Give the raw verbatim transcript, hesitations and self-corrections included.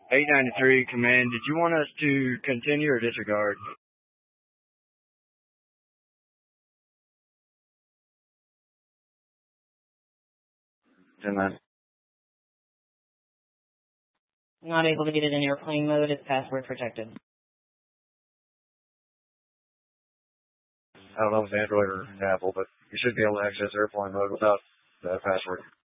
eight ninety-three, Command, did you want us to continue or disregard? ten nine. Not able to get it in airplane mode. It's password protected. I don't know if it's Android or Apple, but you should be able to access airplane mode without the password.